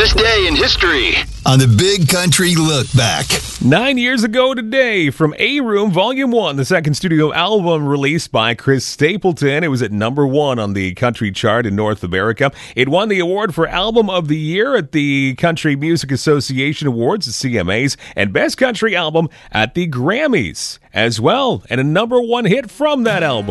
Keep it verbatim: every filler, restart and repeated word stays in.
This day in history on the Big Country Look Back. Nine years ago today, from A Room, Volume one, the second studio album released by Chris Stapleton. It was at number one on the country chart in North America. It won the award for Album of the Year at the Country Music Association Awards, the C M As, and Best Country Album at the Grammys as well, and a number one hit from that album.